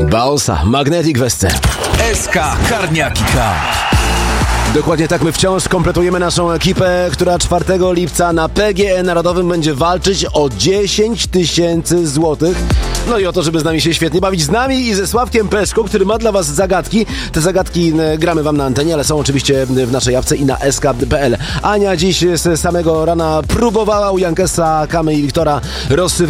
Baosa, Magnetic Western. SK Karniaki Cup. Dokładnie tak, my wciąż kompletujemy naszą ekipę, która 4 lipca na PGE Narodowym będzie walczyć o 10 000 złotych. No i o to, żeby z nami się świetnie bawić. Z nami i ze Sławkiem Peszką, który ma dla was zagadki. Te zagadki gramy wam na antenie, ale są oczywiście w naszej apce i na sk.pl. Ania dziś z samego rana próbowała u Jankesa, Kamy i Wiktora rozszyfrować